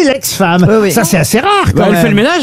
l'ex-femme. Oui. Ça, c'est assez rare quand Elle même. fait le ménage.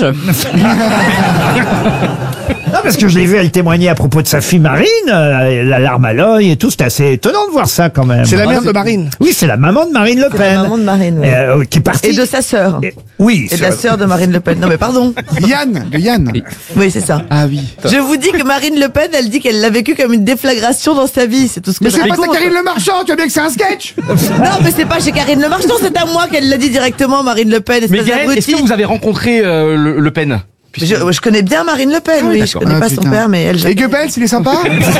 Non, parce que je l'ai vu, elle témoignait à propos de sa fille Marine, la larme à l'œil et tout. C'était assez étonnant de voir ça quand même. C'est la mère de Marine. Oui, c'est la maman de Marine Le C'est Pen. la maman de Marine, oui. Qui est partie. Et de sa sœur. Oui. Et de la sœur de Marine Le Pen. Non mais pardon. Yann. Oui, c'est ça. Ah oui. Je vous dis que Marine Le Pen, elle dit qu'elle l'a vécu comme une déflagration dans sa vie. C'est tout ce que Mais je c'est pas raconte. ça Karine Le Marchand, tu vois bien que c'est un sketch. Non, mais c'est pas chez Karine Le Marchand, c'est à moi qu'elle l'a dit directement, Marine Le Pen. Mais espèce Gaël, est-ce d'abruti. que vous avez rencontré Le Pen? Je connais bien Marine Le Pen, oui. Je connais pas son père, mais elle. Et Goebbels, il est sympa.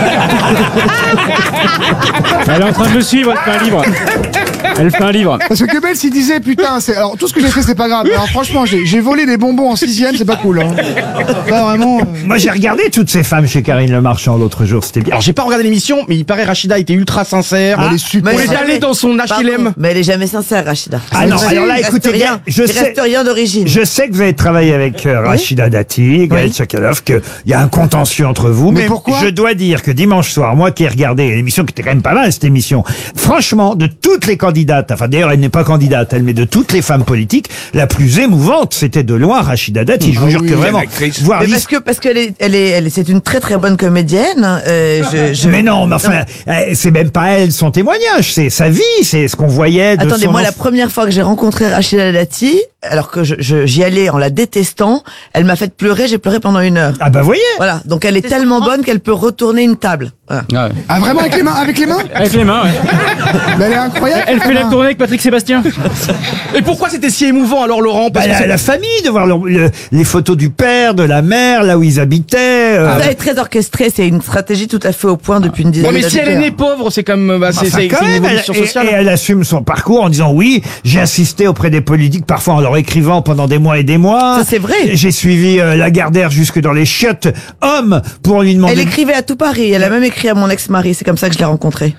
Elle est en train de le suivre, elle fait un livre. Elle fait un livre. Parce que Goebbels, il disait, putain, alors tout ce que j'ai fait, c'est pas grave. Alors franchement, j'ai volé des bonbons en 6e, c'est pas cool. Hein. Pas vraiment. Moi, j'ai regardé toutes ces femmes chez Karine Le Marchand l'autre jour. C'était bien. Alors j'ai pas regardé l'émission, mais il paraît Rachida était ultra sincère. Elle est super. Mais On est jamais- allé dans son Pardon, HLM. mais elle est jamais sincère, Rachida. Ah non, Il alors là, reste écoutez bien, rien. je Il sais- reste rien d'origine. Je sais que vous avez travaillé avec Rachida Dati, Gaël Tchakaloff, qu'il y a un contentieux entre vous. Mais pourquoi je dois dire que dimanche soir, moi qui ai regardé l'émission, qui était quand même pas mal, cette émission, franchement, de toutes les candidates, enfin d'ailleurs elle n'est pas candidate, elle, mais de toutes les femmes politiques, la plus émouvante, c'était de loin Rachida Dati. Je vous jure que vraiment, voir Mais parce qu'elle c'est une très très bonne comédienne. Mais non, mais enfin, c'est même pas elle son témoignage, c'est sa vie, c'est ce qu'on voyait de Attendez, son moi, la enfant. première fois que j'ai rencontré Rachida Dati, alors que j'y allais en la détestant, elle m'a fait pleurer, j'ai pleuré pendant 1 heure. Ah bah voyez. Voilà, donc elle est tellement bonne qu'elle peut retourner une table. Voilà. Ah vraiment avec les mains, avec les mains. Avec les mains, ouais. Mais elle est incroyable. Elle fait la tournée avec Patrick Sébastien. Et pourquoi c'était si émouvant alors Laurent? Bah, Parce que c'est- la famille, de voir les photos du père, de la mère, là où ils habitaient. Ça est très orchestré, c'est une stratégie tout à fait au point depuis une dizaine Ouais, mais d'années. si elle est née pauvre, c'est comme Enfin, c'est quand une même, évolution et sociale. elle assume son parcours en disant oui, j'ai insisté auprès des politiques, parfois en leur écrivant pendant des mois et des mois. Ça, c'est vrai. J'ai suivi Lagardère jusque dans les chiottes hommes pour lui demander. Elle écrivait à tout Paris, elle a même écrit à mon ex-mari, c'est comme ça que je l'ai rencontré.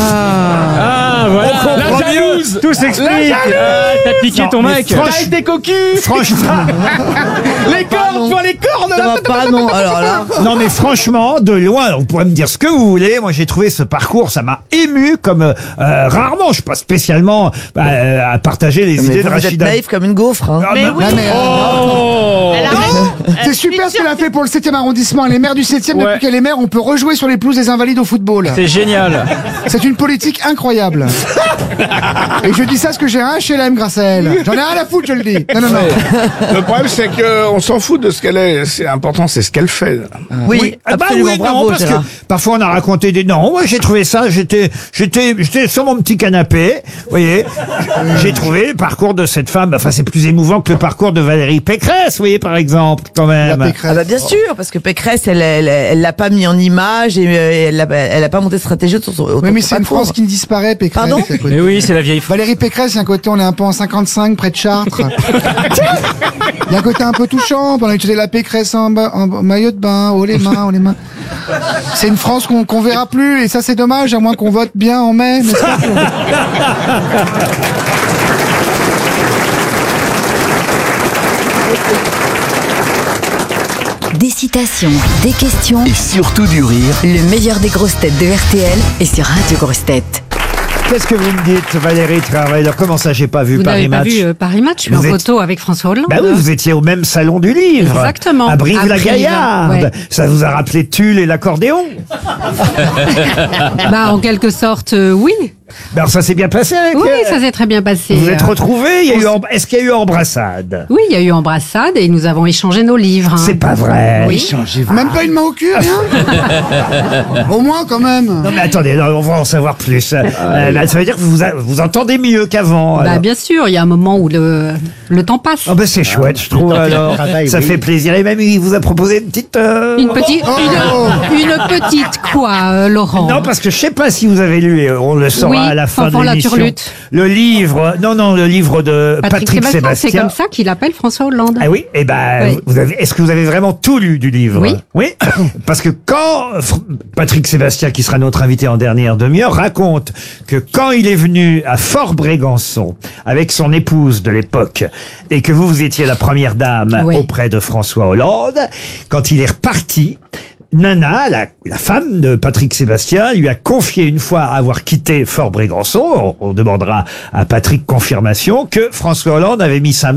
Ah, voilà. La jalouse. Tout s'explique. T'as piqué Non, ton mais mec. franchement- T'as été cocu. Franchement, Les cornes, tu vois les cornes Ça là. va pas, non, alors là. non mais franchement, de loin, alors, vous pourrez me dire ce que vous voulez. Moi, j'ai trouvé ce parcours, ça m'a ému comme rarement. Je suis pas spécialement à partager les Mais idées de vous êtes Rachida. naïf comme une gaufre, hein. Ah, Mais bah, oui. Non, mais, Elle a c'est super ce qu'elle a fait pour le 7e arrondissement. Les maires du 7e, Ouais. depuis qu'elle est maire, on peut rejouer sur les pelouses des Invalides au football. C'est génial. C'est une politique incroyable. Et je dis ça parce que j'ai un HLM grâce à elle. J'en ai rien à foutre, je le dis. Non. Le problème, c'est qu'on s'en fout de ce qu'elle est. C'est important, c'est ce qu'elle fait. Oui, Ah bah absolument, oui, bravo, non, parce Gérard. que parfois on a raconté des... Non, moi j'ai trouvé ça, j'étais sur mon petit canapé, vous voyez, j'ai trouvé le parcours de cette femme, enfin c'est plus émouvant que le parcours de Valérie Pécresse, vous voyez, par exemple, quand même. La Pécresse. Ah bah bien sûr, parce que Pécresse, elle l'a pas mis en image et elle a pas monté de stratégie autour Oui, autour mais de c'est une patron. France qui ne disparaît, Pécresse. Pardon à côté. Mais oui, c'est la vieille. Valérie Pécresse, il y a un côté, on est un peu en 55, près de Chartres. Il y a un côté un peu touchant, on a utilisé la Pécresse en maillot de bain, oh les mains, oh les mains. C'est une France qu'on verra plus, et ça c'est dommage, à moins qu'on vote bien en mai, n'est-ce pas? Des citations, des questions, Et surtout du rire. le meilleur des grosses têtes de RTL est sur Radio Grosses Têtes. Qu'est-ce que vous me dites, Valérie Travail? Comment ça, j'ai pas vu Vous Paris n'avez pas Match? vu Paris Match, je suis en Vous êtes- photo avec François Hollande. Bah oui, vous étiez au même salon du livre. Exactement. À Brive-la-Gaillarde. Ouais. Ça vous a rappelé Tulle et l'accordéon? Bah, en quelque sorte, oui. Ben alors ça s'est bien passé avec Oui, elle. ça s'est très bien passé. Vous êtes retrouvés? Est-ce qu'il y a eu embrassade? Oui, il y a eu embrassade et nous avons échangé nos livres. hein. C'est pas vrai. Oui. Même pas une main au cul, rien? Au moins, quand même. Non mais attendez, non, on va en savoir plus. Ça veut dire que vous entendez mieux qu'avant. Bah, alors. bien sûr, il y a un moment où le temps passe. Oh ben c'est chouette, je trouve alors. Ça fait plaisir. Et même il vous a proposé une petite. Une petite quoi, Laurent? Non parce que je sais pas si vous avez lu et on le saura Oui, à la fin de Fanfan la l'émission. Turlute. Le livre, le livre de Patrick Sébastien. C'est comme ça qu'il appelle François Hollande. Ah oui, et ben Oui. est-ce que vous avez vraiment tout lu du livre? Oui. Oui, parce que quand Patrick Sébastien, qui sera notre invité en dernière demi-heure, raconte que quand il est venu à Fort-Brégançon avec son épouse de l'époque et que vous étiez la première dame Oui. auprès de François Hollande, quand il est reparti, Nana, la femme de Patrick Sébastien, lui a confié une fois avoir quitté Fort-Brégançon, on demandera à Patrick confirmation, que François Hollande avait mis sa